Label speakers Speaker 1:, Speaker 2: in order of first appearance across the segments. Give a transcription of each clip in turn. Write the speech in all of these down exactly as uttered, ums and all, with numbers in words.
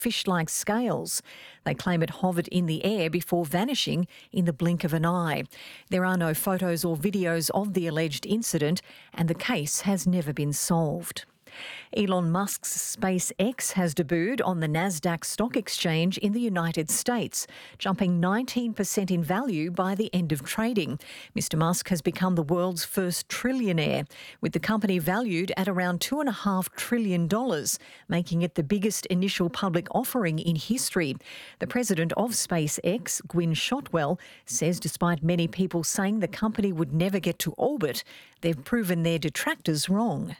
Speaker 1: fish-like scales. They claim it hovered in the air before vanishing in the blink of an eye. There are no photos or videos of the alleged incident, and the case has never been solved. Elon Musk's SpaceX has debuted on the Nasdaq Stock Exchange in the United States, jumping nineteen percent in value by the end of trading. Mister Musk has become the world's first trillionaire, with the company valued at around two point five trillion dollars, making it the biggest initial public offering in history. The president of SpaceX, Gwynne Shotwell, says despite many people saying the company would never get to orbit, they've proven their detractors wrong.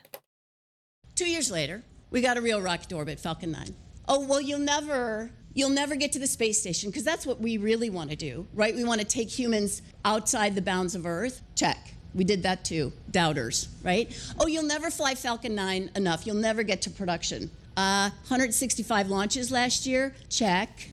Speaker 2: Two years later, we got a real rocket to orbit, Falcon nine. Oh, well, you'll never, you'll never get to the space station, because that's what we really want to do, right? We want to take humans outside the bounds of Earth. Check. We did that too. Doubters, right? Oh, you'll never fly Falcon nine enough. You'll never get to production. Uh, one hundred sixty-five launches last year. Check.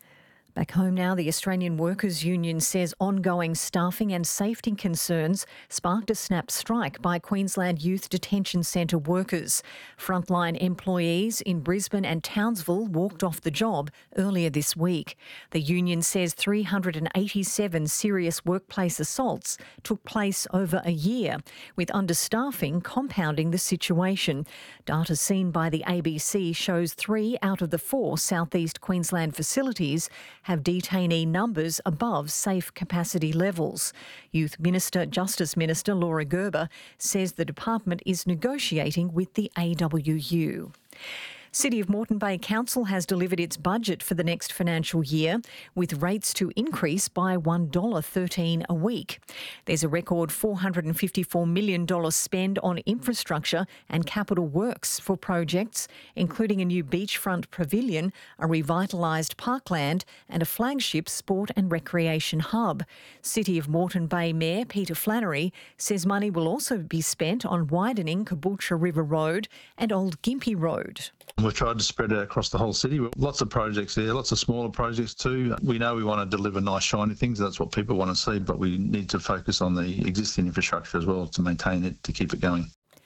Speaker 1: Back home now, the Australian Workers' Union says ongoing staffing and safety concerns sparked a snap strike by Queensland Youth Detention Centre workers. Frontline employees in Brisbane and Townsville walked off the job earlier this week. The union says three hundred eighty-seven serious workplace assaults took place over a year, with understaffing compounding the situation. Data seen by the A B C shows three out of the four South East Queensland facilities have detainee numbers above safe capacity levels. Youth Minister, Justice Minister Laura Gerber says the department is negotiating with the A W U. City of Moreton Bay Council has delivered its budget for the next financial year, with rates to increase by one dollar thirteen a week. There's a record four hundred fifty-four million dollars spend on infrastructure and capital works for projects, including a new beachfront pavilion, a revitalised parkland and a flagship sport and recreation hub. City of Moreton Bay Mayor Peter Flannery says money will also be spent on widening Caboolture River Road and Old Gympie Road.
Speaker 3: We've tried to spread it across the whole city. Lots of projects there, lots of smaller projects too. We know we want to deliver nice, shiny things. That's what people want to see, but we need to focus on the existing infrastructure as well to maintain it, to keep it going.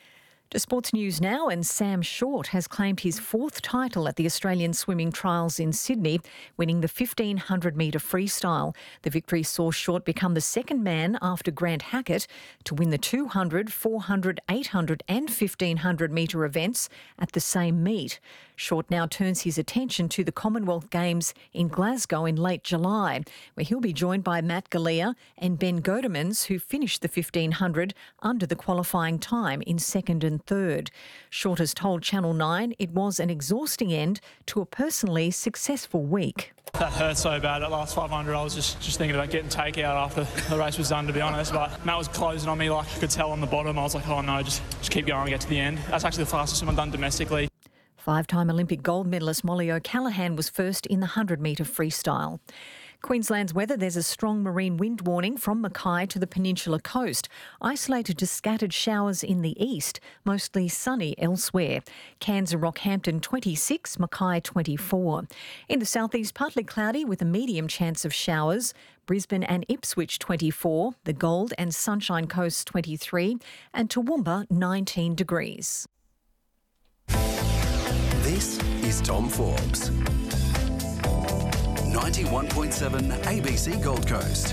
Speaker 1: To sports news now, and Sam Short has claimed his fourth title at the Australian Swimming Trials in Sydney, winning the fifteen hundred metre freestyle. The victory saw Short become the second man after Grant Hackett to win the two hundred, four hundred, eight hundred and fifteen hundred metre events at the same meet. Short now turns his attention to the Commonwealth Games in Glasgow in late July, where he'll be joined by Matt Galea and Ben Godemans, who finished the fifteen hundred under the qualifying time in second and third. Short has told Channel nine it was an exhausting end to a personally successful week.
Speaker 4: That hurt so bad, that last five hundred. I was just, just thinking about getting takeout after the race was done, to be honest. But Matt was closing on me, like I could tell on the bottom. I was like, oh no, just, just keep going and get to the end. That's actually the fastest swim I've done domestically.
Speaker 1: Five-time Olympic gold medalist Molly O'Callaghan was first in the one hundred metre freestyle. Queensland's weather, there's a strong marine wind warning from Mackay to the Peninsula coast, isolated to scattered showers in the east, mostly sunny elsewhere. Cairns and Rockhampton twenty-six, Mackay twenty-four. In the southeast, partly cloudy with a medium chance of showers. Brisbane and Ipswich twenty-four, the Gold and Sunshine Coast twenty-three, and Toowoomba nineteen degrees.
Speaker 5: This is Tom Forbes. ninety-one point seven A B C Gold Coast.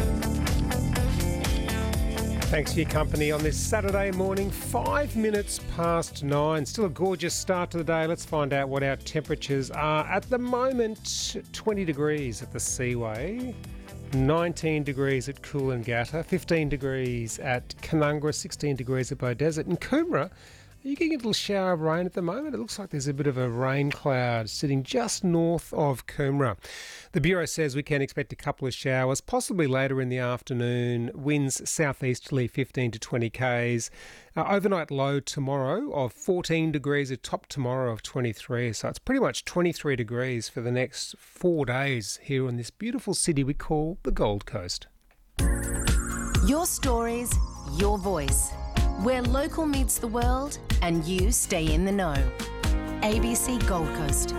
Speaker 6: Thanks for your company on this Saturday morning, five minutes past nine. Still a gorgeous start to the day. Let's find out what our temperatures are. At the moment, twenty degrees at the Seaway, nineteen degrees at Coolangatta, fifteen degrees at Canungra, sixteen degrees at Beaudesert. In Coomera, you're getting a little shower of rain at the moment. It looks like there's a bit of a rain cloud sitting just north of Coomera. The Bureau says we can expect a couple of showers, possibly later in the afternoon. Winds southeasterly fifteen to twenty k's. Uh, overnight low tomorrow of fourteen degrees, a top tomorrow of twenty-three. So it's pretty much twenty-three degrees for the next four days here in this beautiful city we call the Gold Coast.
Speaker 7: Your stories, your voice. Where local meets the world and you stay in the know. A B C Gold Coast.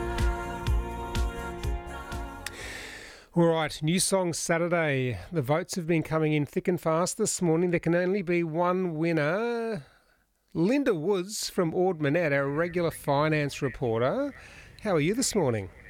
Speaker 6: All right, New Song Saturday. The votes have been coming in thick and fast this morning. There can only be one winner. Linda Woods from Ord Minnett, our regular finance reporter, How are you this morning?